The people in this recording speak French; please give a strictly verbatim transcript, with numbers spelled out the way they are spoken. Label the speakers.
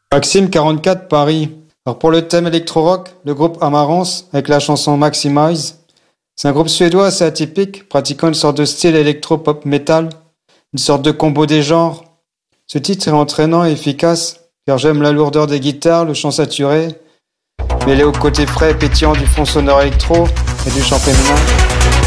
Speaker 1: Maxime quarante-quatre Paris. Alors pour le thème électro-rock, le groupe Amarance avec la chanson Maximize. C'est un groupe suédois assez atypique, pratiquant une sorte de style électro-pop metal, une sorte de combo des genres. Ce titre est entraînant et efficace, car j'aime la lourdeur des guitares, le chant saturé, mêlé au côté frais et pétillant du fond sonore électro et du chant féminin.